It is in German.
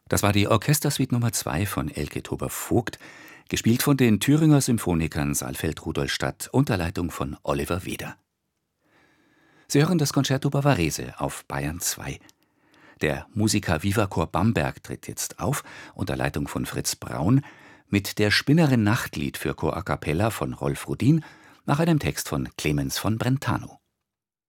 Das war die Orchestersuite Nummer 2 von Elke Tuber-Vogt, gespielt von den Thüringer Symphonikern Saalfeld-Rudolstadt unter Leitung von Oliver Weder. Sie hören das Concerto Bavarese auf Bayern 2. Der Musica Viva Chor Bamberg tritt jetzt auf, unter Leitung von Fritz Braun, mit der Spinnerin Nachtlied für Chor a cappella von Rolf Rudin nach einem Text von Clemens von Brentano.